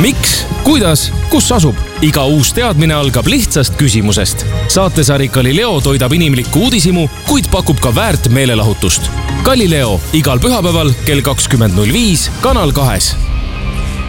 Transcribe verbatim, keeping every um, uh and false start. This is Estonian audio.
Miks, kuidas, kus asub? Iga uus teadmine algab lihtsast küsimusest. Saatesari Galileo toidab inimlikku uudisimu, kuid pakub ka väärt meelelahutust. Galileo igal pühapäeval kell kakskümmend null viis Kanal kahes.